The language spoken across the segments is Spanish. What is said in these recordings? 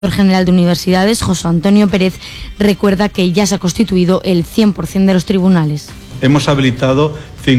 General de Universidades, José Antonio Pérez, recuerda que ya se ha constituido el 100% de los tribunales. Hemos habilitado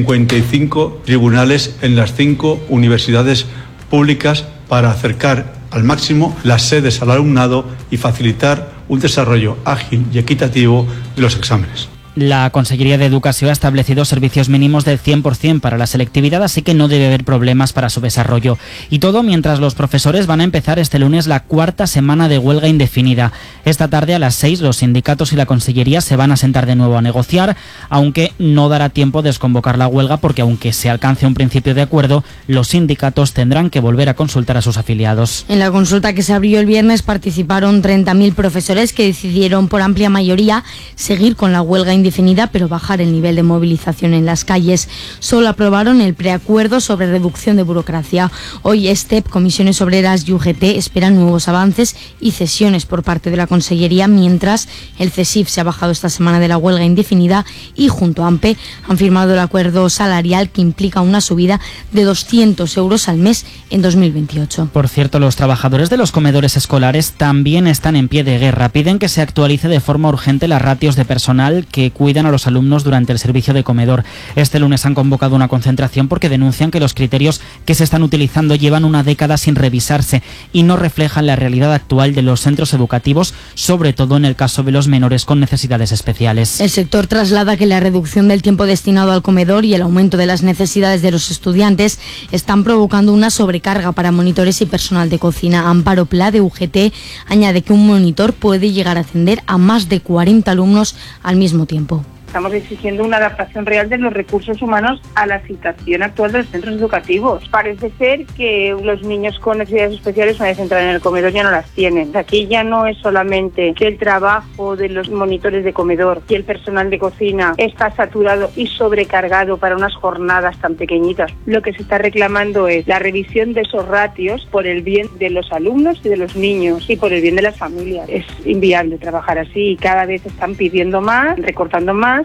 55 tribunales en las 5 universidades públicas para acercar al máximo las sedes al alumnado y facilitar un desarrollo ágil y equitativo de los exámenes. La Consellería de Educación ha establecido servicios mínimos del 100% para la selectividad, así que no debe haber problemas para su desarrollo. Y todo mientras los profesores van a empezar este lunes la 4ª semana de huelga indefinida. Esta tarde a las 6 los sindicatos y la Consellería se van a sentar de nuevo a negociar, aunque no dará tiempo de desconvocar la huelga porque aunque se alcance un principio de acuerdo, los sindicatos tendrán que volver a consultar a sus afiliados. En la consulta que se abrió el viernes participaron 30.000 profesores que decidieron por amplia mayoría seguir con la huelga indefinida, pero bajar el nivel de movilización en las calles. Solo aprobaron el preacuerdo sobre reducción de burocracia. Hoy STEP, Comisiones Obreras y UGT esperan nuevos avances y cesiones por parte de la Consellería, mientras el CESIF se ha bajado esta semana de la huelga indefinida y junto a AMPE han firmado el acuerdo salarial que implica una subida de 200 euros al mes en 2028. Por cierto, los trabajadores de los comedores escolares también están en pie de guerra. Piden que se actualice de forma urgente las ratios de personal que cuidan a los alumnos durante el servicio de comedor. Este lunes han convocado una concentración porque denuncian que los criterios que se están utilizando llevan una década sin revisarse y no reflejan la realidad actual de los centros educativos, sobre todo en el caso de los menores con necesidades especiales. El sector traslada que la reducción del tiempo destinado al comedor y el aumento de las necesidades de los estudiantes están provocando una sobrecarga para monitores y personal de cocina. Amparo Pla, de UGT, añade que un monitor puede llegar a atender a más de 40 alumnos al mismo tiempo. Estamos exigiendo una adaptación real de los recursos humanos a la situación actual de los centros educativos. Parece ser que los niños con necesidades especiales, una vez entran en el comedor, ya no las tienen. Aquí ya no es solamente que el trabajo de los monitores de comedor y el personal de cocina está saturado y sobrecargado para unas jornadas tan pequeñitas. Lo que se está reclamando es la revisión de esos ratios por el bien de los alumnos y de los niños y por el bien de las familias. Es inviable trabajar así y cada vez están pidiendo más, recortando más.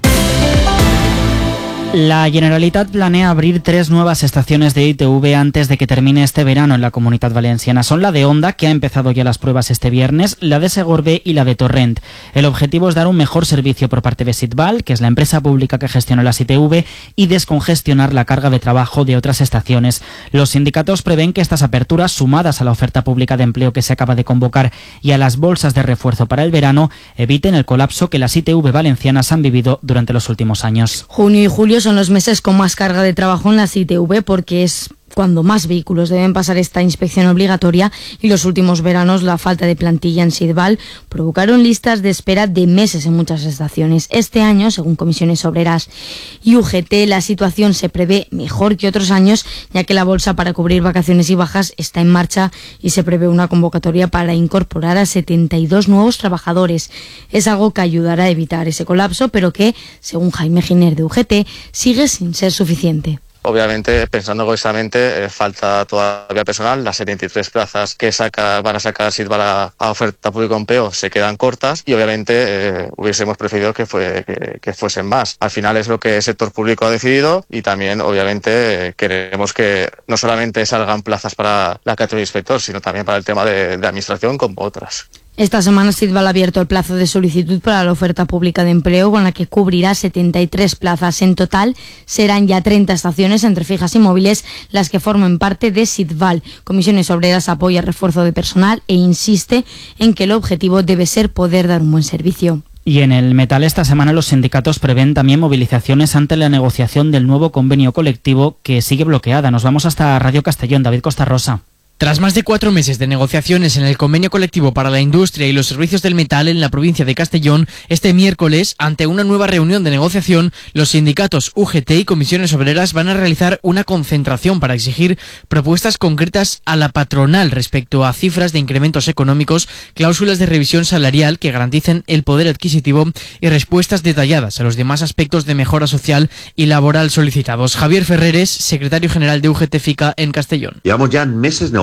La Generalitat planea abrir 3 nuevas estaciones de ITV antes de que termine este verano en la Comunitat Valenciana. Son la de Onda, que ha empezado ya las pruebas este viernes, la de Segorbe y la de Torrent. El objetivo es dar un mejor servicio por parte de Sitbal, que es la empresa pública que gestiona las ITV, y descongestionar la carga de trabajo de otras estaciones. Los sindicatos prevén que estas aperturas, sumadas a la oferta pública de empleo que se acaba de convocar y a las bolsas de refuerzo para el verano, eviten el colapso que las ITV valencianas han vivido durante los últimos años. Junio y julio son los meses con más carga de trabajo en las ITV porque es cuando más vehículos deben pasar esta inspección obligatoria, y los últimos veranos la falta de plantilla en Sitbal provocaron listas de espera de meses en muchas estaciones. Este año, según Comisiones Obreras y UGT, la situación se prevé mejor que otros años, ya que la bolsa para cubrir vacaciones y bajas está en marcha y se prevé una convocatoria para incorporar a 72 nuevos trabajadores. Es algo que ayudará a evitar ese colapso, pero que, según Jaime Giner de UGT, sigue sin ser suficiente. Obviamente, pensando egoístamente, falta todavía personal. Las 73 plazas que van a sacar Sitbal a oferta pública de empleo se quedan cortas y obviamente hubiésemos preferido que fuesen más. Al final es lo que el sector público ha decidido y también obviamente queremos que no solamente salgan plazas para la categoría de inspector, sino también para el tema de administración como otras. Esta semana Sitbal ha abierto el plazo de solicitud para la oferta pública de empleo, con la que cubrirá 73 plazas. En total serán ya 30 estaciones entre fijas y móviles las que formen parte de Sitbal. Comisiones Obreras apoya el refuerzo de personal e insiste en que el objetivo debe ser poder dar un buen servicio. Y en el metal esta semana los sindicatos prevén también movilizaciones ante la negociación del nuevo convenio colectivo que sigue bloqueada. Nos vamos hasta Radio Castellón. David Costa Rosa. Tras más de 4 meses de negociaciones en el convenio colectivo para la industria y los servicios del metal en la provincia de Castellón, este miércoles, ante una nueva reunión de negociación, los sindicatos UGT y Comisiones Obreras van a realizar una concentración para exigir propuestas concretas a la patronal respecto a cifras de incrementos económicos, cláusulas de revisión salarial que garanticen el poder adquisitivo y respuestas detalladas a los demás aspectos de mejora social y laboral solicitados. Javier Ferreres, secretario general de UGT FICA en Castellón. Llevamos ya meses negociando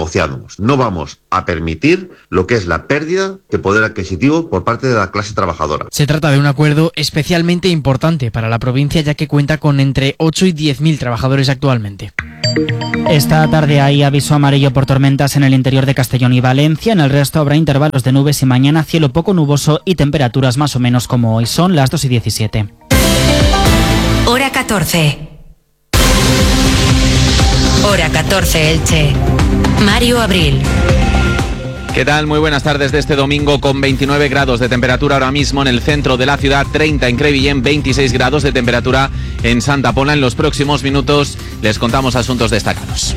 negociamos. No vamos a permitir lo que es la pérdida de poder adquisitivo por parte de la clase trabajadora. Se trata de un acuerdo especialmente importante para la provincia, ya que cuenta con entre 8 y 10.000 trabajadores actualmente. Esta tarde hay aviso amarillo por tormentas en el interior de Castellón y Valencia. En el resto habrá intervalos de nubes y mañana cielo poco nuboso y temperaturas más o menos como hoy. Son las 2:17. Hora 14. Hora 14 Elche. Mario Abril. ¿Qué tal? Muy buenas tardes de este domingo con 29 grados de temperatura ahora mismo en el centro de la ciudad, 30 en Crevillent, 26 grados de temperatura en Santa Pola. En los próximos minutos les contamos asuntos destacados.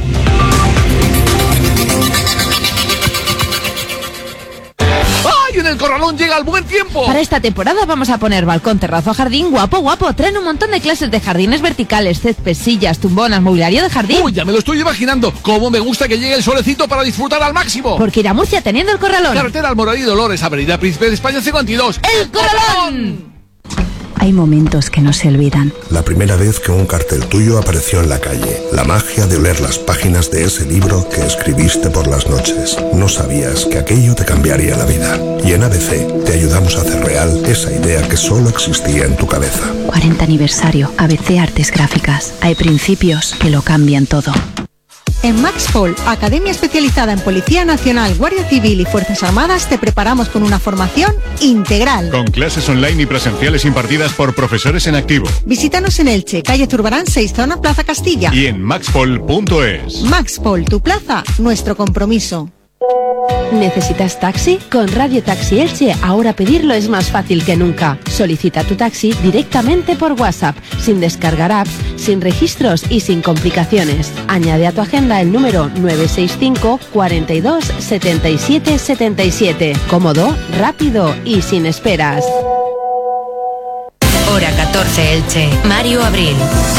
¡Ay! En el Corralón llega el buen tiempo. Para esta temporada vamos a poner balcón, terrazo, jardín, guapo. Traen un montón de clases de jardines verticales, césped, sillas, tumbonas, mobiliario de jardín. Uy, ya me lo estoy imaginando. Cómo me gusta que llegue el solecito para disfrutar al máximo. Porque ir a Murcia teniendo el Corralón. Carretera Almoradí Dolores, Avenida Príncipe de España 52. ¡El Corralón! Hay momentos que no se olvidan. La primera vez que un cartel tuyo apareció en la calle. La magia de oler las páginas de ese libro que escribiste por las noches. No sabías que aquello te cambiaría la vida. Y en ABC te ayudamos a hacer real esa idea que solo existía en tu cabeza. 40 aniversario. ABC Artes Gráficas. Hay principios que lo cambian todo. En Maxpol, academia especializada en Policía Nacional, Guardia Civil y Fuerzas Armadas, te preparamos con una formación integral. Con clases online y presenciales impartidas por profesores en activo. Visítanos en Elche, calle Zurbarán 6, zona Plaza Castilla. Y en maxpol.es. Maxpol, tu plaza, nuestro compromiso. ¿Necesitas taxi? Con Radio Taxi Elche ahora pedirlo es más fácil que nunca. Solicita tu taxi directamente por WhatsApp, sin descargar apps, sin registros y sin complicaciones. Añade a tu agenda el número 965 42 77 77. Cómodo, rápido y sin esperas. Hora 14 Elche. Mario Abril.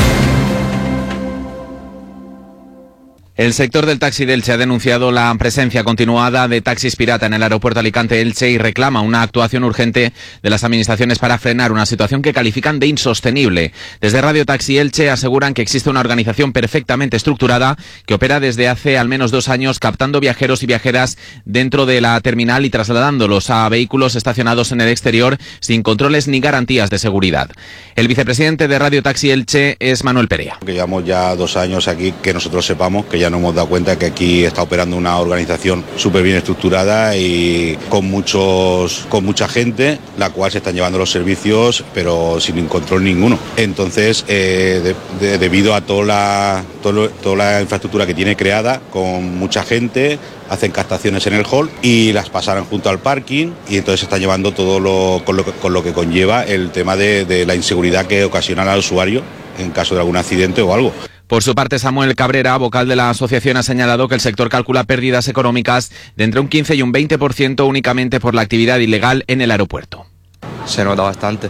El sector del taxi de Elche ha denunciado la presencia continuada de taxis pirata en el aeropuerto Alicante-Elche y reclama una actuación urgente de las administraciones para frenar una situación que califican de insostenible. Desde Radio Taxi Elche aseguran que existe una organización perfectamente estructurada que opera desde hace al menos 2 años captando viajeros y viajeras dentro de la terminal y trasladándolos a vehículos estacionados en el exterior sin controles ni garantías de seguridad. El vicepresidente de Radio Taxi Elche es Manuel Perea. Que llevamos ya 2 años aquí, que nosotros sepamos que ya nos hemos dado cuenta que aquí está operando una organización súper bien estructurada y con mucha gente, la cual se están llevando los servicios pero sin control ninguno. Entonces, debido a toda la infraestructura que tiene creada, con mucha gente, hacen captaciones en el hall y las pasaran junto al parking y entonces se está llevando todo con lo que conlleva el tema de la inseguridad que ocasiona al usuario en caso de algún accidente o algo. Por su parte, Samuel Cabrera, vocal de la asociación, ha señalado que el sector calcula pérdidas económicas de entre un 15 y un 20% únicamente por la actividad ilegal en el aeropuerto. Se nota bastante,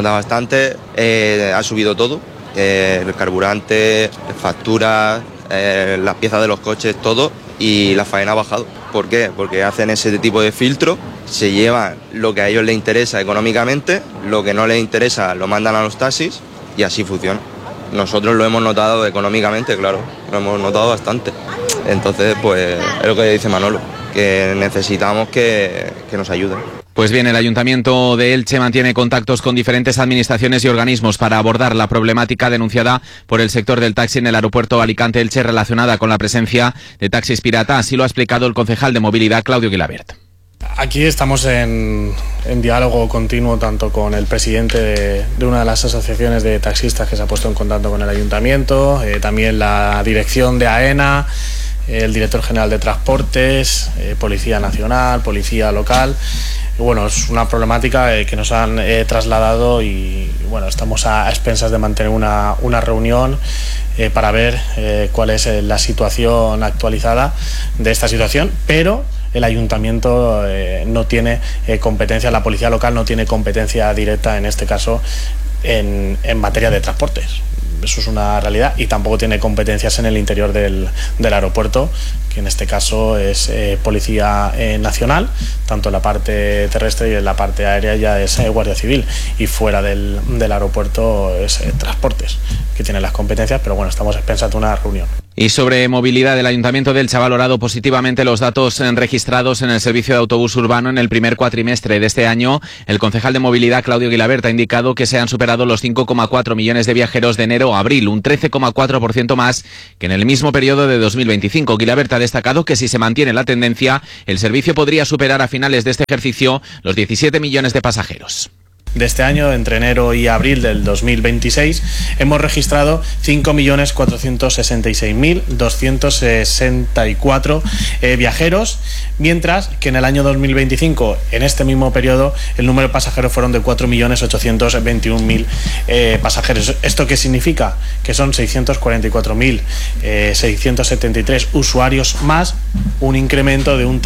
ha subido todo, el carburante, las facturas, las piezas de los coches, todo, y la faena ha bajado. ¿Por qué? Porque hacen ese tipo de filtro, se llevan lo que a ellos les interesa económicamente, lo que no les interesa lo mandan a los taxis y así funciona. Nosotros lo hemos notado económicamente, claro, lo hemos notado bastante. Entonces, pues es lo que dice Manolo, que necesitamos que nos ayuden. Pues bien, el Ayuntamiento de Elche mantiene contactos con diferentes administraciones y organismos para abordar la problemática denunciada por el sector del taxi en el aeropuerto Alicante-Elche relacionada con la presencia de taxis pirata. Así lo ha explicado el concejal de Movilidad, Claudio Guilabert. Aquí estamos en diálogo continuo tanto con el presidente de una de las asociaciones de taxistas que se ha puesto en contacto con el ayuntamiento, también la dirección de AENA, el director general de Transportes, Policía Nacional, Policía Local. Y bueno, es una problemática que nos han trasladado y bueno, estamos a expensas de mantener una reunión para ver cuál es la situación actualizada de esta situación, pero el ayuntamiento no tiene competencia, la policía local no tiene competencia directa en este caso en materia de transportes. Eso es una realidad y tampoco tiene competencias en el interior del aeropuerto, que en este caso es Policía Nacional, tanto en la parte terrestre y en la parte aérea ya es Guardia Civil, y fuera del aeropuerto es Transportes, que tiene las competencias, pero bueno, estamos a expensas de una reunión. Y sobre movilidad, el Ayuntamiento de Elche ha valorado positivamente los datos registrados en el servicio de autobús urbano en el primer cuatrimestre de este año. El concejal de movilidad, Claudio Guilabert, ha indicado que se han superado los 5,4 millones de viajeros de enero a abril, un 13,4% más que en el mismo periodo de 2025. Guilabert ha destacado que si se mantiene la tendencia, el servicio podría superar a finales de este ejercicio los 17 millones de pasajeros. De este año, entre enero y abril del 2026, hemos registrado 5.466.264 viajeros, mientras que en el año 2025, en este mismo periodo, el número de pasajeros fueron de 4.821.000 pasajeros. ¿Esto qué significa? Que son 644.673 usuarios más, un incremento de un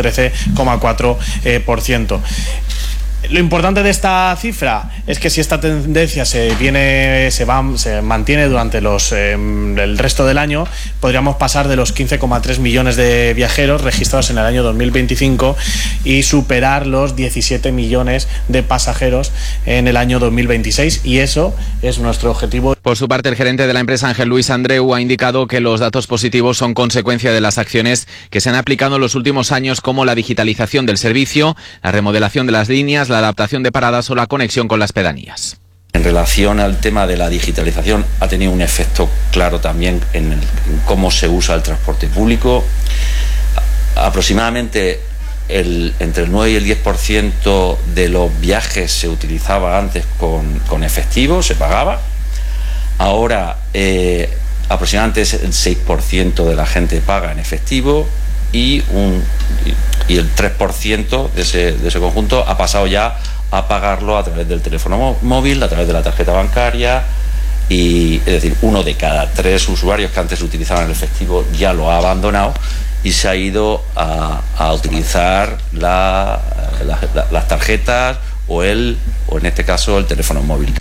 13,4%. Lo importante de esta cifra es que si esta tendencia se mantiene durante el resto del año, podríamos pasar de los 15,3 millones de viajeros registrados en el año 2025 y superar los 17 millones de pasajeros en el año 2026, y eso es nuestro objetivo. Por su parte, el gerente de la empresa, Ángel Luis Andreu, ha indicado que los datos positivos son consecuencia de las acciones que se han aplicado en los últimos años, como la digitalización del servicio, la remodelación de las líneas, la adaptación de paradas o la conexión con las pedanías. En relación al tema de la digitalización, ha tenido un efecto claro también en cómo se usa el transporte público. Aproximadamente entre el 9 y el 10% de los viajes se utilizaba antes con efectivo, se pagaba. Ahora aproximadamente el 6% de la gente paga en efectivo y el 3% de ese conjunto ha pasado ya a pagarlo a través del teléfono móvil, a través de la tarjeta bancaria, y es decir, 1 de cada 3 usuarios que antes utilizaban el efectivo ya lo ha abandonado y se ha ido a utilizar las tarjetas o en este caso el teléfono móvil.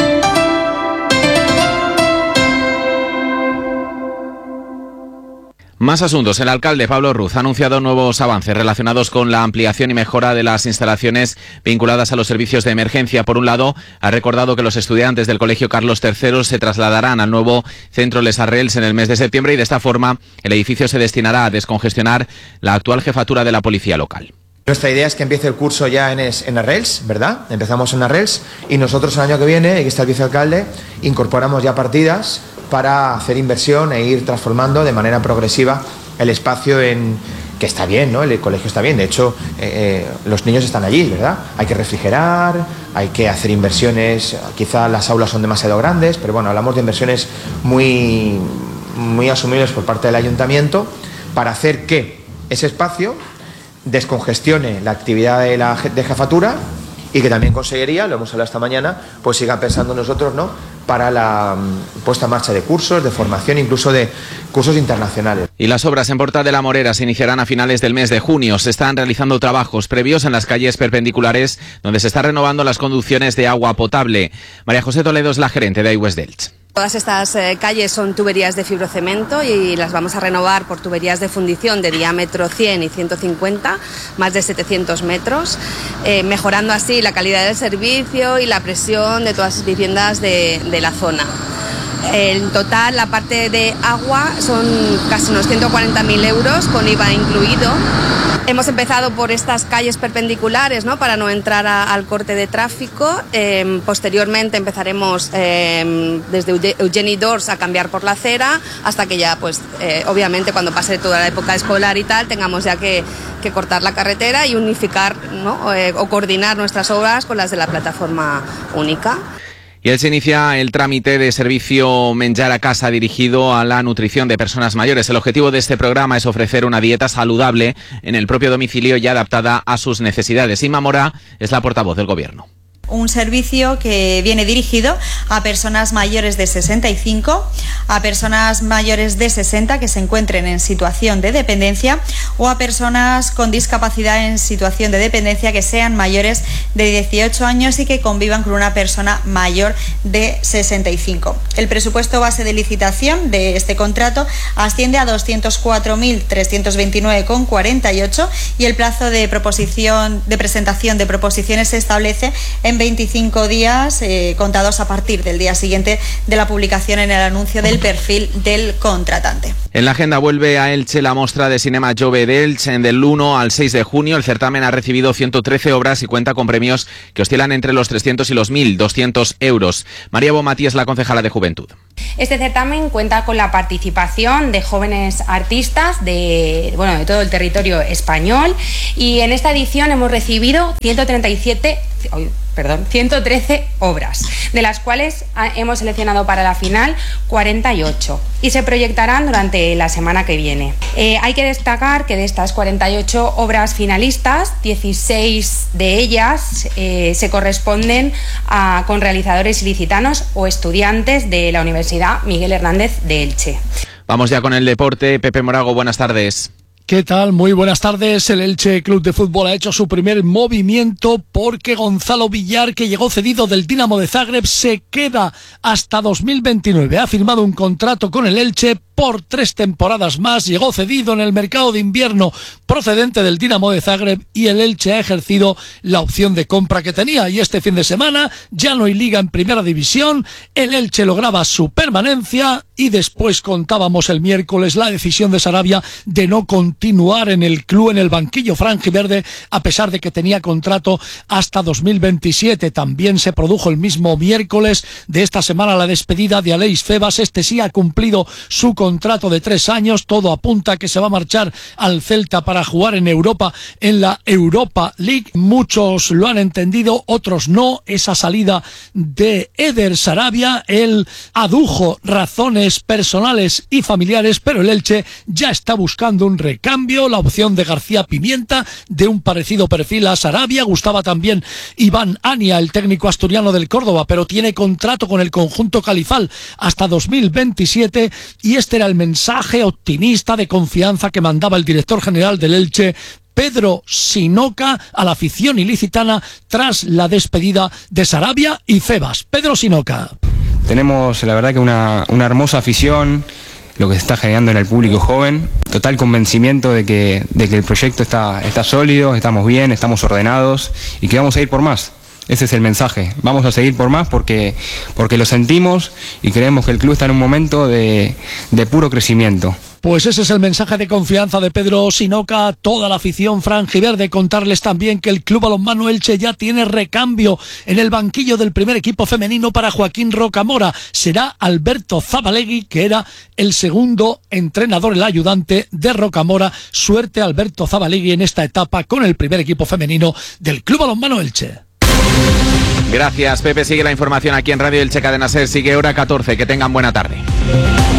Más asuntos. El alcalde Pablo Ruz ha anunciado nuevos avances relacionados con la ampliación y mejora de las instalaciones vinculadas a los servicios de emergencia. Por un lado, ha recordado que los estudiantes del Colegio Carlos III se trasladarán al nuevo centro Les Arrels en el mes de septiembre, y de esta forma el edificio se destinará a descongestionar la actual jefatura de la policía local. Nuestra idea es que empiece el curso ya en Arrels, ¿verdad? Empezamos en Arrels y nosotros el año que viene, aquí está el vicealcalde, incorporamos ya partidas para hacer inversión e ir transformando de manera progresiva el espacio que está bien, ¿no? El colegio está bien, de hecho los niños están allí, ¿verdad? Hay que refrigerar, hay que hacer inversiones, quizá las aulas son demasiado grandes, pero bueno, hablamos de inversiones muy asumibles por parte del ayuntamiento para hacer que ese espacio descongestione la actividad de jefatura y que también conseguiría, lo hemos hablado esta mañana, pues sigan pensando nosotros, ¿no?, para la puesta en marcha de cursos, de formación, incluso de cursos internacionales. Y las obras en Portal de la Morera se iniciarán a finales del mes de junio. Se están realizando trabajos previos en las calles perpendiculares, donde se están renovando las conducciones de agua potable. María José Toledo es la gerente de iWest Elche. Todas estas calles son tuberías de fibrocemento y las vamos a renovar por tuberías de fundición de diámetro 100 y 150, más de 700 metros, mejorando así la calidad del servicio y la presión de todas las viviendas de la zona. En total, la parte de agua son casi unos 140.000 euros con IVA incluido. Hemos empezado por estas calles perpendiculares, ¿no?, para no entrar al corte de tráfico. Posteriormente empezaremos desde Eugeni d'Ors a cambiar por la acera, hasta que ya, pues, obviamente, cuando pase toda la época escolar y tal, tengamos ya que cortar la carretera y unificar, ¿no?, o coordinar nuestras obras con las de la plataforma única. Y se inicia el trámite de servicio Menjar a Casa dirigido a la nutrición de personas mayores. El objetivo de este programa es ofrecer una dieta saludable en el propio domicilio y adaptada a sus necesidades. Inma Mora es la portavoz del Gobierno. Un servicio que viene dirigido a personas mayores de 65, a personas mayores de 60 que se encuentren en situación de dependencia o a personas con discapacidad en situación de dependencia que sean mayores de 18 años y que convivan con una persona mayor de 65. El presupuesto base de licitación de este contrato asciende a 204.329,48 y el plazo de presentación de proposiciones se establece en 25 días contados a partir del día siguiente de la publicación en el anuncio del perfil del contratante. En la agenda vuelve a Elche la mostra de Cinema Jove de Elche. Del 1 al 6 de junio el certamen ha recibido 113 obras y cuenta con premios que oscilan entre los 300 y los 1.200 euros. María Bonmatí es la concejala de Juventud. Este certamen cuenta con la participación de jóvenes artistas de todo el territorio español, y en esta edición hemos recibido 113 obras, de las cuales hemos seleccionado para la final 48 y se proyectarán durante la semana que viene. Hay que destacar que de estas 48 obras finalistas, 16 de ellas se corresponden con realizadores ilicitanos o estudiantes de la Universidad Miguel Hernández de Elche. Vamos ya con el deporte. Pepe Morago, buenas tardes. ¿Qué tal? Muy buenas tardes. El Elche Club de Fútbol ha hecho su primer movimiento porque Gonzalo Villar, que llegó cedido del Dinamo de Zagreb, se queda hasta 2029. Ha firmado un contrato con el Elche por 3 temporadas más. Llegó cedido en el mercado de invierno procedente del Dinamo de Zagreb y el Elche ha ejercido la opción de compra que tenía. Y este fin de semana ya no hay liga en primera división. El Elche lograba su permanencia y después contábamos el miércoles la decisión de Sarabia de no continuar en el club, en el banquillo franjiverde, a pesar de que tenía contrato hasta 2027. También se produjo el mismo miércoles de esta semana la despedida de Aleix Febas. Este sí ha cumplido su contrato de 3 años. Todo apunta a que se va a marchar al Celta para jugar en Europa, en la Europa League. Muchos lo han entendido, otros no. Esa salida de Eder Sarabia, él adujo razones personales y familiares, pero el Elche ya está buscando un recambio. La opción de García Pimienta, de un parecido perfil a Sarabia. Gustaba también Iván Ania, el técnico asturiano del Córdoba, pero tiene contrato con el conjunto califal hasta 2027 y este era el mensaje optimista de confianza que mandaba el director general del Elche, Pedro Sinoca, a la afición ilicitana tras la despedida de Sarabia y Febas. Pedro Sinoca. Tenemos la verdad que una hermosa afición, lo que se está generando en el público joven, total convencimiento de que el proyecto está sólido, estamos bien, estamos ordenados y que vamos a ir por más. Ese es el mensaje, vamos a seguir por más porque lo sentimos y creemos que el club está en un momento de puro crecimiento. Pues ese es el mensaje de confianza de Pedro Sinoca a toda la afición franjiverde. Contarles también que el Club Balonmano Elche ya tiene recambio en el banquillo del primer equipo femenino para Joaquín Rocamora. Será Alberto Zabalegui, que era el segundo entrenador, el ayudante de Rocamora. Suerte Alberto Zabalegui en esta etapa con el primer equipo femenino del Club Balonmano Elche. Gracias, Pepe. Sigue la información aquí en Radio Elche Cadena Ser. Sigue hora 14. Que tengan buena tarde.